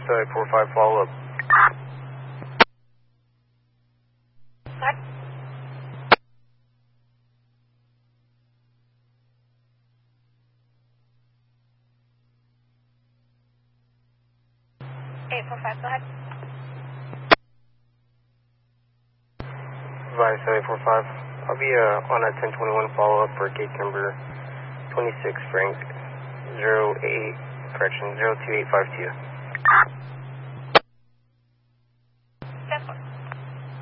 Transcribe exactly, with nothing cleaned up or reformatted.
seven four five, follow up. eight four five, go ahead. Advise seven four five. I'll be uh, on a ten twenty-one follow-up for gate number twenty-six, Frank, zero eight, correction, zero two eight five two.